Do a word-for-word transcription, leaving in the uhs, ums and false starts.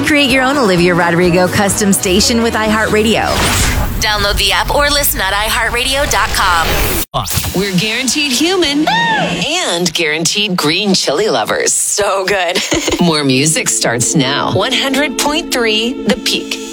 Create your own Olivia Rodrigo custom station with iHeartRadio. Download the app or listen at i heart radio dot com. We're guaranteed human and guaranteed green chili lovers. So good. More music starts now. one hundred point three The Peak.